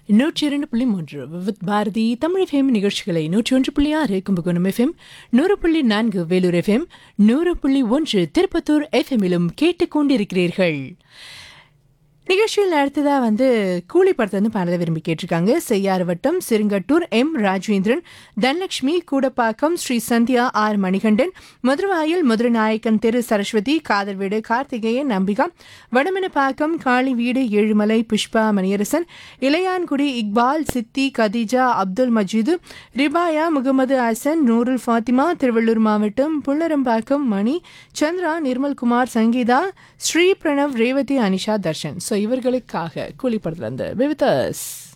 102.3 with Bharathi Tamil FM நிகழ்ச்சிகளை 101.6 Kumbakonam FM 100.4 Vellore FM 100.1 Tirupattur எஃப்எம்மிலும் கேட்டுக்கொண்டிருக்கிறீர்கள். நிகழ்ச்சியில் அடுத்ததாக கூலி படத்தை பாடலை விரும்பி கேட்டிருக்காங்க. செய்யாறு வட்டம் சிறுங்கட்டூர் எம் ராஜேந்திரன், தனலட்சுமி, கூடப்பாக்கம் ஸ்ரீ சந்தியா ஆர் மணிகண்டன், மதுரவாயில் மதுரநாயக்கன் தெரு சரஸ்வதி, காதர் வீடு கார்த்திகேயன், நம்பிகா, வடமனப்பாக்கம் காளி வீடு ஏழுமலை, புஷ்பா மணியரசன், இளையான்குடி இக்பால், சித்தி, கதீஜா, அப்துல் மஜீது, ரிபாயா, முகமது ஹசன், நூருல் ஃபாத்திமா, திருவள்ளூர் மாவட்டம் புல்லரம்பாக்கம் மணி, சந்திரா, நிர்மல்குமார், சங்கீதா, ஸ்ரீ பிரணவ், ரேவதி, அனிஷா, தர்ஷன். ஸோ இவர்களுக்காக கூலி படத்துல இருந்து வித் அஸ்.